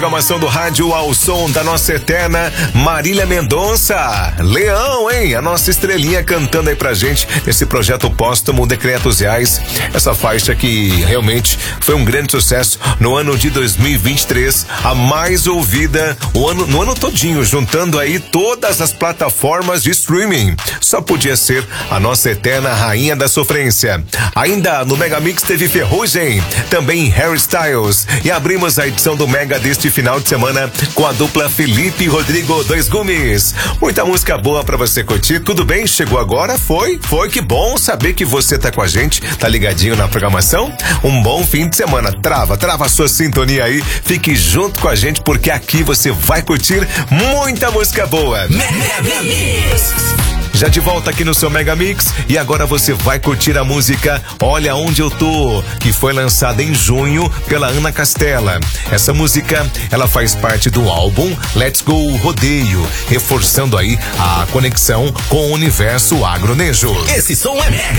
Programação do rádio ao som da nossa eterna Marília Mendonça. Leão, hein? A nossa estrelinha cantando aí pra gente esse projeto póstumo Decretos Reais. Essa faixa que realmente foi um grande sucesso no ano de 2023, a mais ouvida no ano todinho, juntando aí todas as plataformas de streaming. Só podia ser a nossa eterna rainha da sofrência. Ainda no Mega Mix teve Ferrugem, também Harry Styles, e abrimos a edição do Mega deste final de semana com a dupla Felipe e Rodrigo Dois Gumes. Muita música boa pra você curtir. Tudo bem? Chegou agora? Foi, que bom saber que você tá com a gente, tá ligadinho na programação. Um bom fim de semana. Trava a sua sintonia aí, fique junto com a gente porque aqui você vai curtir muita música boa. Mega Mix. Já de volta aqui no seu Mega Mix, e agora você vai curtir a música Olha Onde Eu Tô, que foi lançada em junho pela Ana Castela. Essa música, ela faz parte do álbum Let's Go Rodeio, reforçando aí a conexão com o universo agronejo. Esse som é Mega.